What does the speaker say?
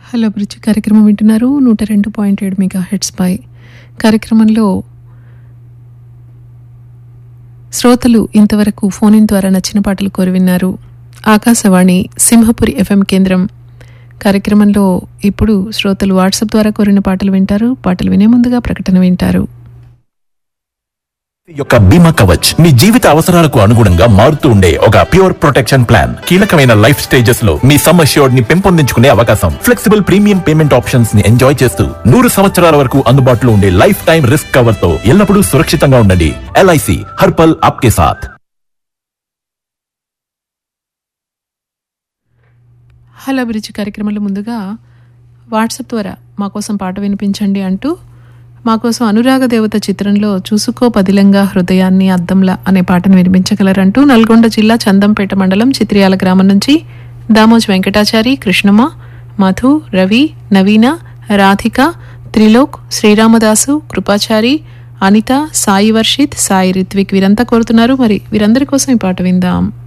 Hello అభిరుచి కార్యక్రమం వింటున్నారు 102.7 మెగాహెర్ట్జ్ పై. కార్యక్రమంలో శ్రోతలు ఇంతవరకు ఫోన్ ఇన్ ద్వారా నచ్చిన పాటలు కోరి విన్నారు. ఆకాశవాణి సింహపురి FM కేంద్రం. కార్యక్రమంలో ఇప్పుడు శ్రోతలు వాట్సాప్ ద్వారా కోరిన పాటలు వింటారు. పాటలు వినే ముందుగా ప్రకటన వింటారు. యొక్క బీమా కవచ్ మీ జీవిత అవసరాలకు అనుగుణంగా మారుతూ ఉండే ఒక ప్యూర్ ప్రొటెక్షన్ ప్లాన్. కీలకమైన లైఫ్ స్టేజెస్ లో మీ సమ్ అష్యూర్డ్ ని పెంపొందించుకునే అవకాశం, ఫ్లెక్సిబుల్ ప్రీమియం పేమెంట్ ఆప్షన్స్ ని ఎంజాయ్ చేస్తూ 100 సంవత్సరాల వరకు అందుబాటులో ఉండే లైఫ్ టైం రిస్క్ కవర్ తో ఎల్లప్పుడూ సురక్షితంగా ఉండండి. LIC హర్ పల్ ఆప్కే సాథ్. హలో అభిరుచి కార్యక్రమంలో ముందుగా వాట్సాప్ ద్వారా మా కోసం పాట వినిపించండి అంటూ మాకోసం అనురాగ దేవత చిత్రంలో చూసుకో పదిలంగా హృదయాన్ని అద్దంలా అనే పాటను వినిపించగలరంటూ నల్గొండ జిల్లా చందంపేట మండలం చిత్రియాల గ్రామం నుంచి దామోజ్ వెంకటాచారి, కృష్ణమ్మ, మధు, రవి, నవీన, రాధిక, త్రిలోక్, శ్రీరామదాసు, కృపాచారి, అనిత, సాయి వర్షిత్, సాయి రిత్విక్ వీరంతా కోరుతున్నారు. మరి వీరందరి కోసం ఈ పాట విందాం.